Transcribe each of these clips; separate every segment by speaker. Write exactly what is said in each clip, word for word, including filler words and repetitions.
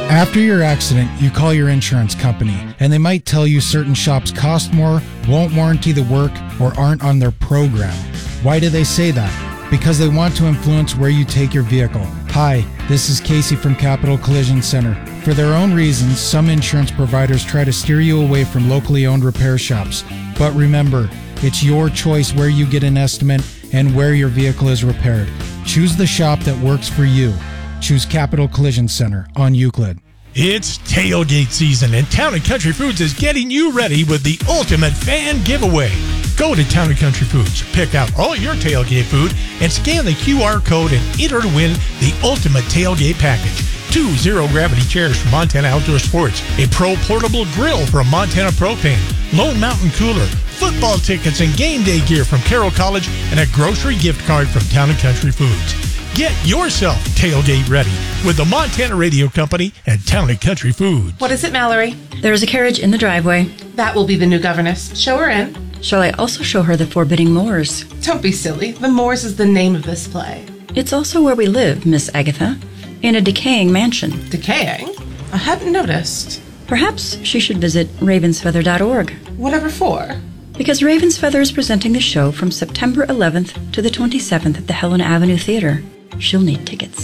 Speaker 1: After your accident, you call your insurance company, and they might tell you certain shops cost more, won't warranty the work, or aren't on their program. Why do they say that? Because they want to influence where you take your vehicle. Hi, this is Casey from Capital Collision Center. For their own reasons, some insurance providers try to steer you away from locally owned repair shops. But remember, it's your choice where you get an estimate and where your vehicle is repaired. Choose the shop that works for you. Choose Capital Collision Center on Euclid.
Speaker 2: It's tailgate season, and Town and Country Foods is getting you ready with the ultimate fan giveaway. Go to Town and Country Foods, pick out all your tailgate food, and scan the Q R code and enter to win the ultimate tailgate package. Two zero-gravity chairs from Montana Outdoor Sports, a Pro Portable Grill from Montana Propane, Lone Mountain Cooler, football tickets and game day gear from Carroll College, and a grocery gift card from Town and Country Foods. Get yourself tailgate ready with the Montana Radio Company and Town and Country Foods.
Speaker 3: What is it, Mallory?
Speaker 4: There is a carriage in the driveway.
Speaker 3: That will be the new governess. Show her in.
Speaker 4: Shall I also show her the Forbidding Moors?
Speaker 3: Don't be silly. The Moors is the name of this play.
Speaker 4: It's also where we live, Miss Agatha, in a decaying mansion.
Speaker 3: Decaying? I hadn't noticed.
Speaker 4: Perhaps she should visit ravensfeather dot org.
Speaker 3: Whatever for?
Speaker 4: Because Ravensfeather is presenting the show from September eleventh to the twenty-seventh at the Helena Avenue Theater. She'll need tickets.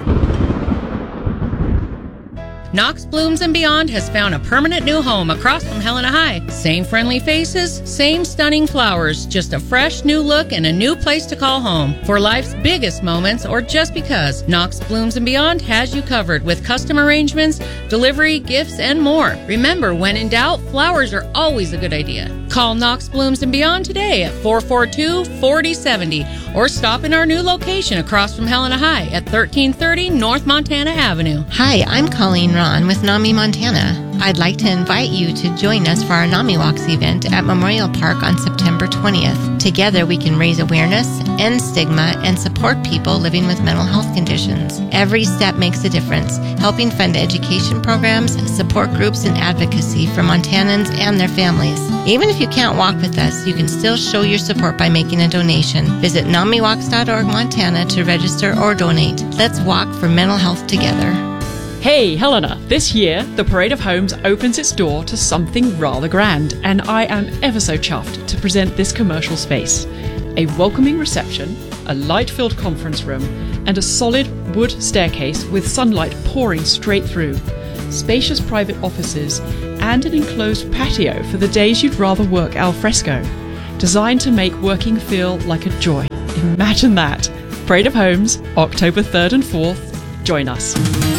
Speaker 5: Knox Blooms and Beyond has found a permanent new home across from Helena High. Same friendly faces, same stunning flowers, just a fresh new look and a new place to call home. For life's biggest moments or just because, Knox Blooms and Beyond has you covered with custom arrangements, delivery, gifts, and more. Remember, when in doubt, flowers are always a good idea. Call Knox Blooms and Beyond today at four four two, four zero seven zero or stop in our new location across from Helena High at thirteen thirty North Montana Avenue.
Speaker 6: Hi, I'm Colleen Ron with NAMI Montana. I'd like to invite you to join us for our NAMI Walks event at Memorial Park on September twentieth. Together we can raise awareness, end stigma, and support people living with mental health conditions. Every step makes a difference, helping fund education programs, support groups, and advocacy for Montanans and their families. Even if you can't walk with us, you can still show your support by making a donation. Visit nami walks dot org Montana to register or donate. Let's walk for mental health together.
Speaker 7: Hey Helena, this year the Parade of Homes opens its door to something rather grand, and I am ever so chuffed to present this commercial space. A welcoming reception, a light-filled conference room, and a solid wood staircase with sunlight pouring straight through. Spacious private offices, and an enclosed patio for the days you'd rather work al fresco. Designed to make working feel like a joy. Imagine that. Parade of Homes, October third and fourth. Join us.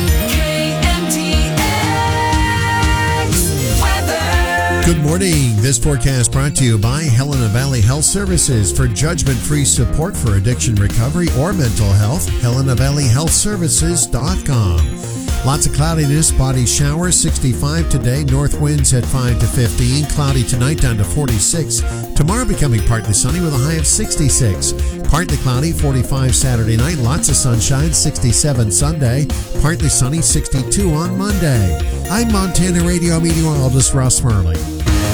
Speaker 8: Good morning. This forecast brought to you by Helena Valley Health Services. For judgment-free support for addiction recovery or mental health, helena valley health services dot com. Lots of cloudiness, spotty showers, sixty-five today. North winds at five to fifteen. Cloudy tonight down to forty-six. Tomorrow becoming partly sunny with a high of sixty-six. Partly cloudy, forty-five Saturday night. Lots of sunshine, sixty-seven Sunday. Partly sunny, sixty-two on Monday. I'm Montana Radio meteorologist Russ Murley.